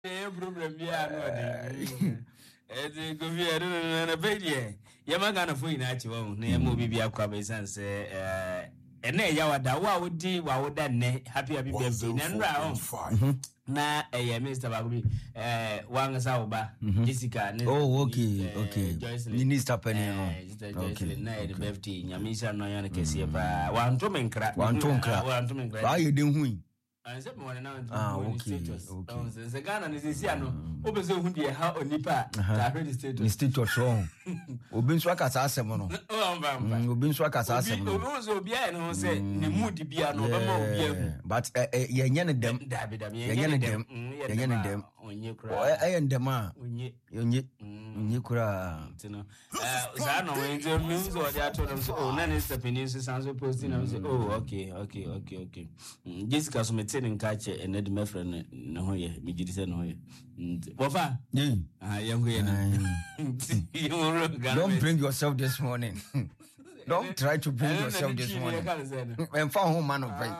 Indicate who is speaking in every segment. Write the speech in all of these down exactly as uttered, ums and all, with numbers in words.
Speaker 1: problem bia no de e go vi ero na bedie ye magana fo ina achi won na ye mo bibia kwa be sanse eh ene ya wada wa wodi wa woda ne happy happy birthday na nra on na eh Mister Bagubi eh wanga oba Jessica
Speaker 2: oh okay okay Minister Penny
Speaker 1: okay na the birthday nyamisa no yana kesi ba wanto menkra
Speaker 2: wanto menkra
Speaker 1: wanto menkra
Speaker 2: ba ye den hui
Speaker 1: anse mo na
Speaker 2: ah okay okay
Speaker 1: se Ghana ni sisi ano obeso hu de ha onipa ta ready status
Speaker 2: ni status on obi nso akasa asem no obi nso akasa asem no
Speaker 1: obi nso obi ai no se ne mood bia no ba ma obi ahu
Speaker 2: but ye nye ne dem ye nye ne dem ye nye ne dem
Speaker 1: onye kura
Speaker 2: eh ndem a
Speaker 1: onye
Speaker 2: onye onye kura
Speaker 1: tino eh za no we nzo mi nzo de ato no so oh na ne stepini so sanso post na so oh okay okay okay okay Jessica so meten nka che ened me friend ne ho ye mi gidi se ne ho ye wofa
Speaker 2: yeah
Speaker 1: ah yango ye na
Speaker 2: don't bring yourself this morning don't try to bring yourself this morning and for home man of faith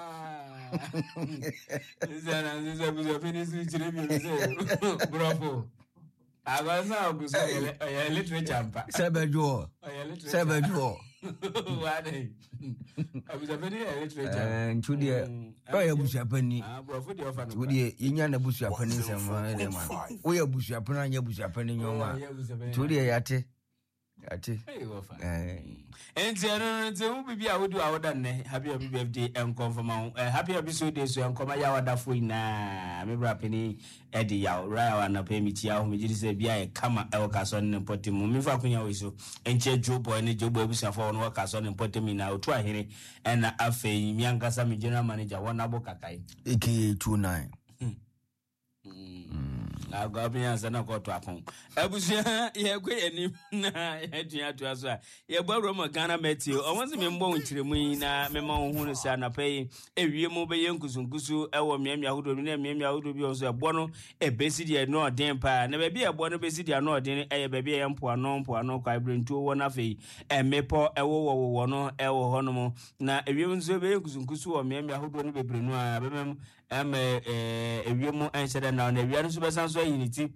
Speaker 1: zana zizo bizo finish chire bi se bravo agora oguso ya literature mpa
Speaker 2: sebejo sebejo
Speaker 1: wade abuza fini ya literature
Speaker 2: eh ntudi o ya busu apani
Speaker 1: ah bravo de ofa no
Speaker 2: ntudi yinya na busu apani nsema le man o ya busu apani anya busu apani nyoma ntudi ya te ati
Speaker 1: hey wofa eh enti ano nti hu bibia wodu awoda ne happy happy birthday en confirm happy episode day so en koma ya wada fo ina me bra peni edi ya ra wa na pe mi tia ho me jiri se bia e kama e woka so ne potem mi fa kunya we so enche jobo ne jobo abusa fo no woka so ne potem na otu ahire en afei mi ankasa mi general manager wona bo kakai
Speaker 2: A K A twenty-nine
Speaker 1: na gobia sana ko to apon abusia ye gwe ani na ye tua tua so a ye gbaro mo Ghana Matthew o won se me mbo nchiremu yi na me ma hu no sa na pay ewie mo be ye nkusunkusu e wo miamia hodo na miamia hodo bi o so ebo no e besidi e no den pa na be bi ebo no besidi no den e ye be bi ye mpo ano mpo ano kwa ibrentu wo na fei e mepo e wo wo wo no e wo ho no mo na ewie nso be ye nkusunkusu wo miamia hodo no bebrenu a be mem em e ewie mo enhyede na na ewie nso be sanso unity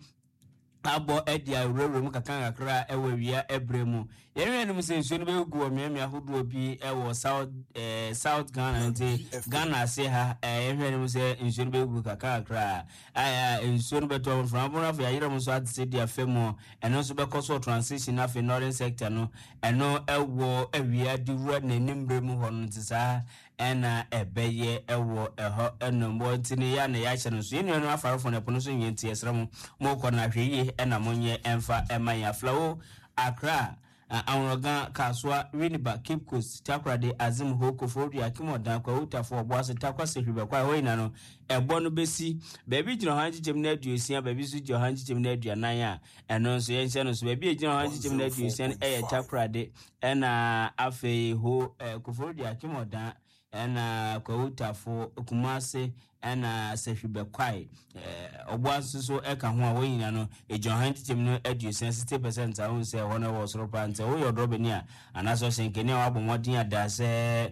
Speaker 1: abo edia rewrem kakan akra ewa wia ebremu yenwe num se nsuo no be gu o miamia hodo bi ewo south eh south Ghana nti Ghana se ha yenwe num se nsuo no be gu kakan akra aya nsuo no be to from abona for yirem so ade dia femo eno so be koso transition afi northern sector no eno ewo awia di wura na nimbremu ho no tisa ena ebeye ewo eho eno mbo ntini ya na ya hye no so yenwe no afarofo na pono so nyenti esrem mo ko na hweye ena monye emfa emanya flow Accra Awrogan Kaswa Winneba Cape Coast Takrade Azim Hoko Fori Akimodan kwa utafo boase takwa sehwe kwa hoina no ebo no besi baby jino hanji jemna aduosia baby su jino hanji jemna aduanan a eno nso yense no so baby jino hanji jemna aduosia e Takrade ena afi ho Kofori Akimodan ena kwa utafo Kumase ena sehwe kwai oboase so eka ho a hoina no e jino hanji jemna aduosia sixty percent a won se hono wo soro pante wo yo drobeni a anaso senkeni a wabo modin ada se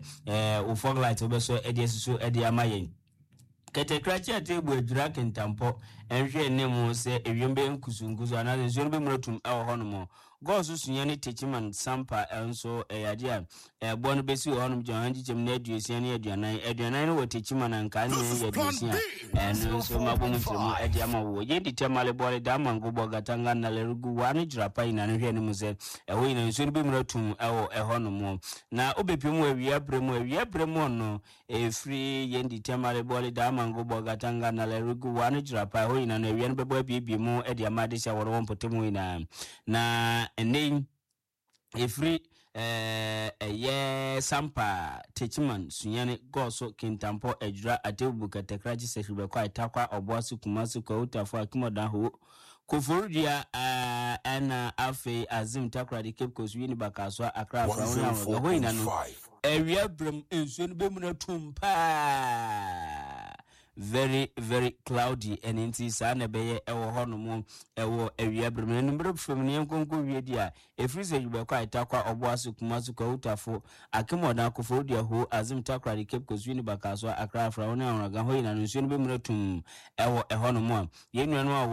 Speaker 1: eh o fog light obeso edi so edi amayen kete krachi atebu adura kentampo enhwe nemu se ewiembe nkusunkusu anaso so be muratum e ho no mo go so sunya ne techiman sampa enso eyade a ebo no besi ho no johanji jem na aduosia ne aduanan aduanan no techiman anka ne aduosia eno so mabom timu edi ama wo ye ditemale bole da mango bogatanga na lerugu wani jrapa ina ne hwe nemu se ewo ina so be muratum e ho e ho no mo na obepemu awia bremu awia bremu no e free ye ditemale bole da mango bogatanga na lerugu wani jrapa ho ina na awia no bebo bibie mu edi ama de sha woro wompotemu ina na enen efri eh eye sampa techiman sunyane goso kintampo ejura atebu katekraji sehwe kwa itakwa oboasu kumasu kwa utafo akimodan ho Koforudia uh, ana afe Azim Takrade Cape Coast Winneba Kaswa Accra Brown ho ina no area brem ensuo no be mu na tumpa very very cloudy and inti sa na beye ewo hono mu ewo awia breme number from ne nkonko wie dia efrise yube kwa itakwa oboaso kumasu kwa utafo akimoda akofo dia ho azim takra de cape kozuni bakaso akra fra wona onaga ho ina nsuo no be muratum ewo ehono mu a ye nuanu